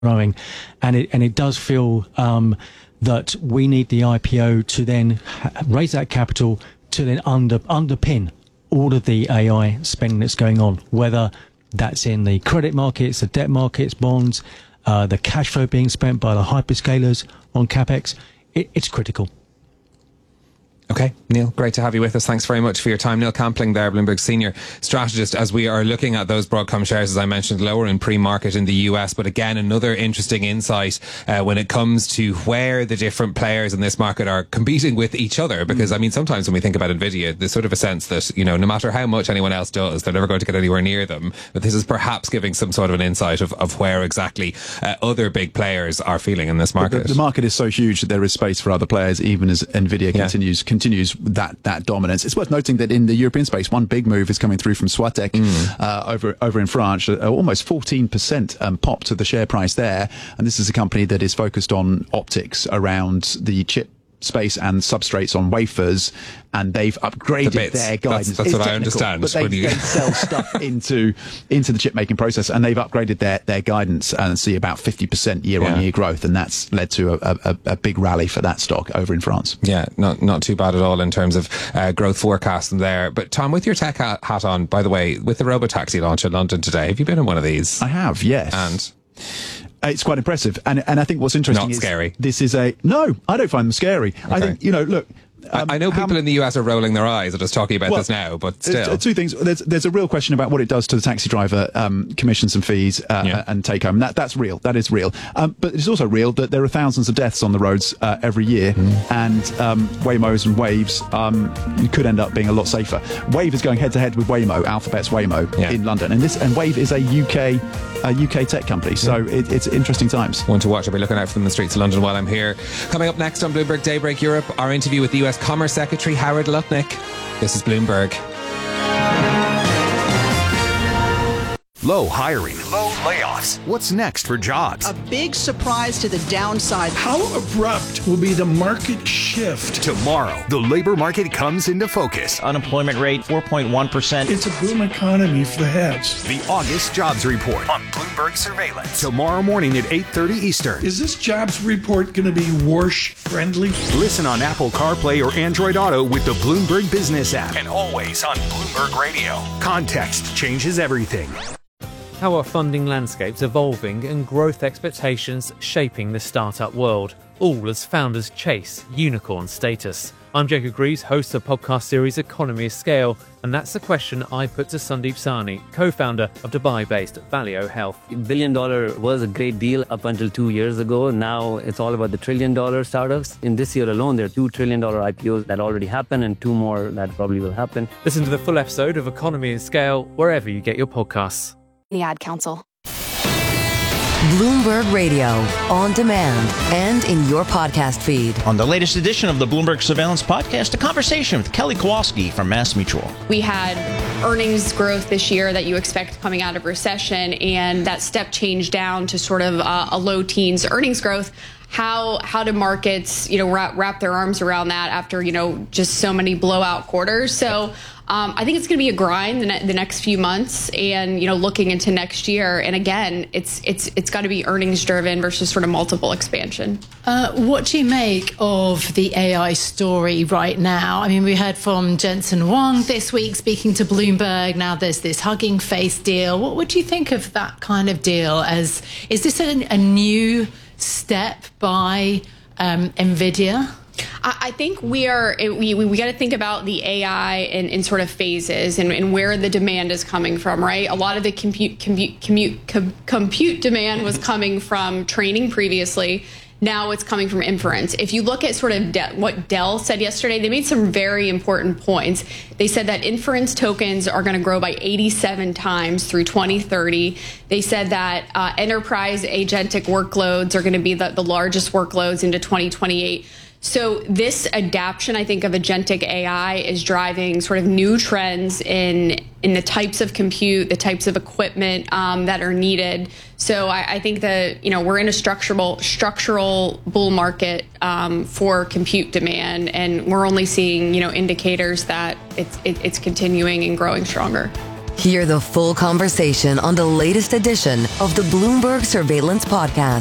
growing, and it does feel that we need the IPO to then raise that capital to then underpin all of the AI spending that's going on, whether that's in the credit markets, the debt markets, bonds, the cash flow being spent by the hyperscalers on CapEx. It's critical. Okay, Neil, great to have you with us. Thanks very much for your time. Neil Campling there, Bloomberg Senior Strategist, as we are looking at those Broadcom shares, as I mentioned, lower in pre-market in the US. But again, another interesting insight when it comes to where the different players in this market are competing with each other. Because, I mean, sometimes when we think about NVIDIA, there's sort of a sense that, you know, no matter how much anyone else does, they're never going to get anywhere near them. But this is perhaps giving some sort of an insight of where exactly other big players are feeling in this market. The market is so huge that there is space for other players, even as NVIDIA continues that dominance. It's worth noting that in the European space, one big move is coming through from Soitec over in France, almost 14% pop to the share price there. And this is a company that is focused on optics around the chip space and substrates on wafers, and they've upgraded their guidance. That's what I understand. But they sell stuff into the chip making process, and they've upgraded their guidance and see about 50% year-on-year growth, and that's led to a big rally for that stock over in France. Yeah, not too bad at all in terms of growth forecast there. But Tom, with your tech hat on, by the way, with the robotaxi launch in London today, have you been in one of these? I have, yes. And it's quite impressive, and I think what's interesting not is scary. This is no, I don't find them scary. Okay. I think, you know, look. I know people in the US are rolling their eyes at us talking about this now, but still. Two things. There's a real question about what it does to the taxi driver commissions and fees and take home. That's real. That is real. But it's also real that there are thousands of deaths on the roads every year, and Waymos and Waves could end up being a lot safer. Wave is going head to head with Waymo, Alphabet's Waymo in London, and Wave is a UK tech company. So it's interesting times. One to watch. I'll be looking out for them in the streets of London while I'm here. Coming up next on Bloomberg Daybreak Europe, our interview with the US Commerce Secretary Howard Lutnick. This is Bloomberg. Low hiring, low layoffs. What's next for jobs? A big surprise to the downside. How abrupt will be the market shift? Tomorrow, the labor market comes into focus. Unemployment rate, 4.1%. It's a boom economy for the heads. The August Jobs Report on Bloomberg Surveillance. Tomorrow morning at 8:30 Eastern. Is this jobs report going to be Warsh friendly? Listen on Apple CarPlay or Android Auto with the Bloomberg Business app. And always on Bloomberg Radio. Context changes everything. How are funding landscapes evolving and growth expectations shaping the startup world, all as founders chase unicorn status? I'm Jacob Greaves, host of the podcast series Economy of Scale, and that's the question I put to Sandeep Sahni, co-founder of Dubai-based Valeo Health. $1 billion was a great deal up until 2 years ago. Now it's all about the $1 trillion startups. In this year alone, there are $2 trillion IPOs that already happened and 2 more that probably will happen. Listen to the full episode of Economy of Scale wherever you get your podcasts. The Ad Council. Bloomberg Radio, on demand and in your podcast feed. On the latest edition of the Bloomberg Surveillance Podcast, a conversation with Kelly Kowalski from MassMutual. We had earnings growth this year that you expect coming out of recession, and that step change down to sort of a low teens earnings growth. How do markets, wrap their arms around that after, just so many blowout quarters? So I think it's going to be a grind the next few months, and looking into next year. And again, it's got to be earnings driven versus sort of multiple expansion. What do you make of the AI story right now? I mean, we heard from Jensen Huang this week speaking to Bloomberg. Now there's this Hugging Face deal. What would you think of that kind of deal? Is this a new step by NVIDIA? I think we got to think about the AI in sort of phases and where the demand is coming from, right? A lot of the compute demand was coming from training previously. Now it's coming from inference. If you look at sort of what Dell said yesterday, they made some very important points. They said that inference tokens are going to grow by 87 times through 2030. They said that enterprise agentic workloads are going to be the largest workloads into 2028. So this adaption, I think, of agentic AI is driving sort of new trends in the types of compute, the types of equipment that are needed. So I think that we're in a structural bull market for compute demand, and we're only seeing indicators that it's continuing and growing stronger. Hear the full conversation on the latest edition of the Bloomberg Surveillance Podcast.